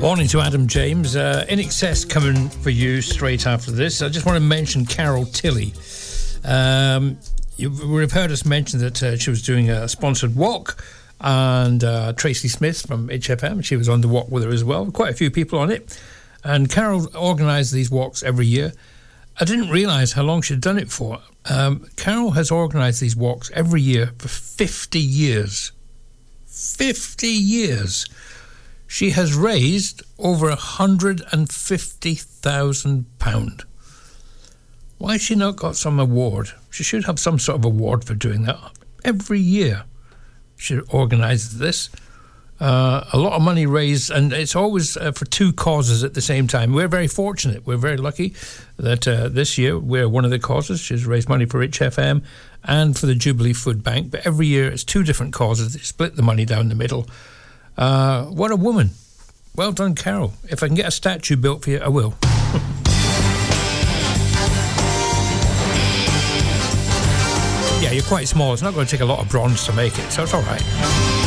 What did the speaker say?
Morning to Adam James. In Excess coming for you straight after this. I just want to mention Carol Tilley. You would have heard us mention that she was doing a sponsored walk, and Tracy Smith from HFM, she was on the walk with her as well. Quite a few people on it. And Carol organised these walks every year. I didn't realise how long she'd done it for. Carol has organised these walks every year for 50 years. 50 years. She has raised over £150,000. Why has she not got some award? She should have some sort of award for doing that. Every year she organises this. A lot of money raised, and it's always for two causes at the same time. We're very fortunate. We're very lucky that this year we're one of the causes. She's raised money for HFM and for the Jubilee Food Bank. But every year it's two different causes. They split the money down the middle. What a woman. Well done, Carol. If I can get a statue built for you, I will. Yeah, you're quite small. It's not going to take a lot of bronze to make it, so it's all right.